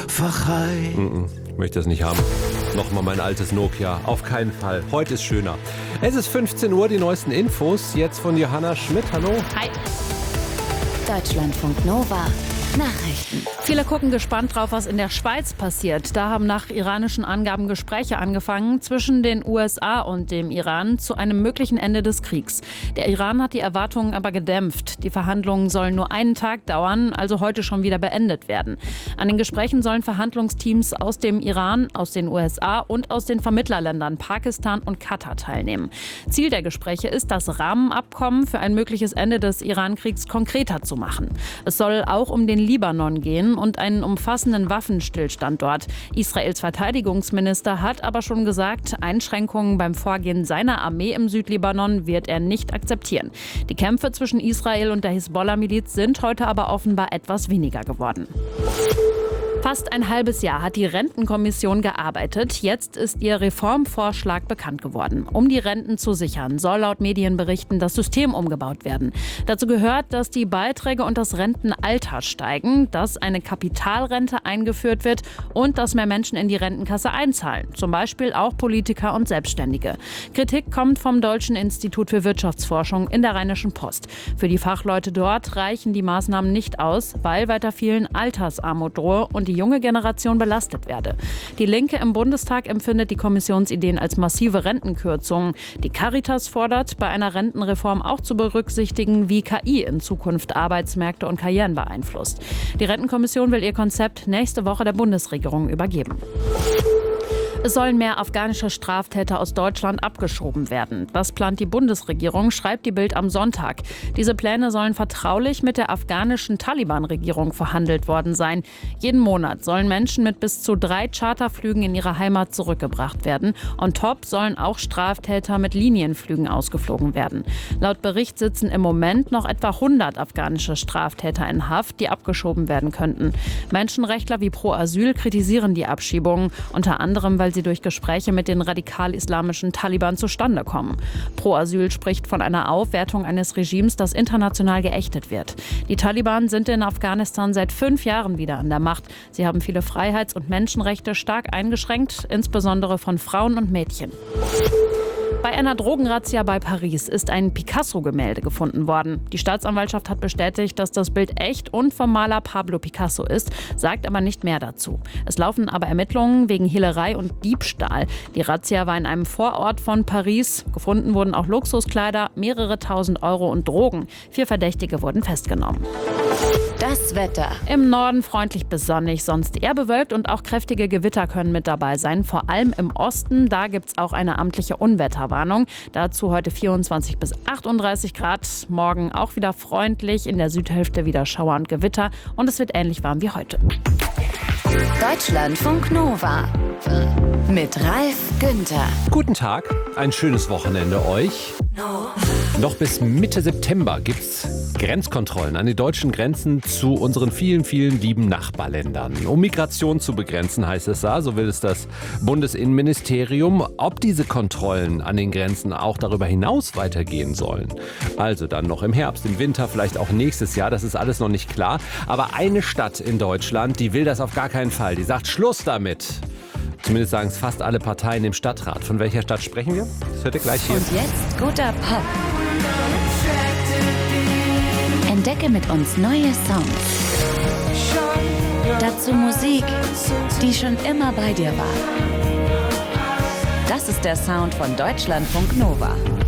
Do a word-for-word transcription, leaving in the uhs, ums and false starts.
Fachei. Mm-mm, ich möchte das nicht haben. Nochmal mein altes Nokia. Auf keinen Fall. Heute ist schöner. Es ist fünfzehn Uhr, die neuesten Infos. Jetzt von Johanna Schmidt. Hallo. Hi. Deutschlandfunk Nova. Nachrichten. Viele gucken gespannt drauf, was in der Schweiz passiert. Da haben nach iranischen Angaben Gespräche angefangen zwischen den U S A und dem Iran zu einem möglichen Ende des Kriegs. Der Iran hat die Erwartungen aber gedämpft. Die Verhandlungen sollen nur einen Tag dauern, also heute schon wieder beendet werden. An den Gesprächen sollen Verhandlungsteams aus dem Iran, aus den U S A und aus den Vermittlerländern Pakistan und Katar teilnehmen. Ziel der Gespräche ist, das Rahmenabkommen für ein mögliches Ende des Iran-Kriegs konkreter zu machen. Es soll auch um den Libanon gehen und einen umfassenden Waffenstillstand dort. Israels Verteidigungsminister hat aber schon gesagt, Einschränkungen beim Vorgehen seiner Armee im Südlibanon wird er nicht akzeptieren. Die Kämpfe zwischen Israel und der Hisbollah-Miliz sind heute aber offenbar etwas weniger geworden. Fast ein halbes Jahr hat die Rentenkommission gearbeitet. Jetzt ist ihr Reformvorschlag bekannt geworden. Um die Renten zu sichern, soll laut Medienberichten das System umgebaut werden. Dazu gehört, dass die Beiträge und das Rentenalter steigen, dass eine Kapitalrente eingeführt wird und dass mehr Menschen in die Rentenkasse einzahlen. Zum Beispiel auch Politiker und Selbstständige. Kritik kommt vom Deutschen Institut für Wirtschaftsforschung in der Rheinischen Post. Für die Fachleute dort reichen die Maßnahmen nicht aus, weil weiter vielen Altersarmut drohe und die junge Generation belastet werde. Die Linke im Bundestag empfindet die Kommissionsideen als massive Rentenkürzungen. Die Caritas fordert, bei einer Rentenreform auch zu berücksichtigen, wie K I in Zukunft Arbeitsmärkte und Karrieren beeinflusst. Die Rentenkommission will ihr Konzept nächste Woche der Bundesregierung übergeben. Es sollen mehr afghanische Straftäter aus Deutschland abgeschoben werden. Das plant die Bundesregierung, schreibt die Bild am Sonntag. Diese Pläne sollen vertraulich mit der afghanischen Taliban-Regierung verhandelt worden sein. Jeden Monat sollen Menschen mit bis zu drei Charterflügen in ihre Heimat zurückgebracht werden. On top sollen auch Straftäter mit Linienflügen ausgeflogen werden. Laut Bericht sitzen im Moment noch etwa hundert afghanische Straftäter in Haft, die abgeschoben werden könnten. Menschenrechtler wie Pro Asyl kritisieren die Abschiebungen, unter anderem, weil sie durch Gespräche mit den radikal-islamischen Taliban zustande kommen. Pro Asyl spricht von einer Aufwertung eines Regimes, das international geächtet wird. Die Taliban sind in Afghanistan seit fünf Jahren wieder an der Macht. Sie haben viele Freiheits- und Menschenrechte stark eingeschränkt, insbesondere von Frauen und Mädchen. Bei einer Drogenrazzia bei Paris ist ein Picasso-Gemälde gefunden worden. Die Staatsanwaltschaft hat bestätigt, dass das Bild echt und vom Maler Pablo Picasso ist, sagt aber nicht mehr dazu. Es laufen aber Ermittlungen wegen Hehlerei und Diebstahl. Die Razzia war in einem Vorort von Paris. Gefunden wurden auch Luxuskleider, mehrere tausend Euro und Drogen. Vier Verdächtige wurden festgenommen. Das Wetter. Im Norden freundlich bis sonnig, sonst eher bewölkt und auch kräftige Gewitter können mit dabei sein. Vor allem im Osten, da gibt es auch eine amtliche Unwetterwarnung. Dazu heute vierundzwanzig bis achtunddreißig Grad. Morgen auch wieder freundlich, in der Südhälfte wieder Schauer und Gewitter. Und es wird ähnlich warm wie heute. Deutschlandfunk Nova. Mit Ralf Günther. Guten Tag, ein schönes Wochenende euch. Noch bis Mitte September gibt's Grenzkontrollen an den deutschen Grenzen zu unseren vielen, vielen lieben Nachbarländern. Um Migration zu begrenzen, heißt es da, so will es das Bundesinnenministerium. Ob diese Kontrollen an den Grenzen auch darüber hinaus weitergehen sollen, also dann noch im Herbst, im Winter, vielleicht auch nächstes Jahr, das ist alles noch nicht klar. Aber eine Stadt in Deutschland, die will das auf gar keinen Fall. Die sagt Schluss damit. Zumindest sagen es fast alle Parteien im Stadtrat. Von welcher Stadt sprechen wir? Das hört ihr gleich hier. Und jetzt guter Pop. Entdecke mit uns neue Songs. Dazu Musik, die schon immer bei dir war. Das ist der Sound von Deutschlandfunk Nova.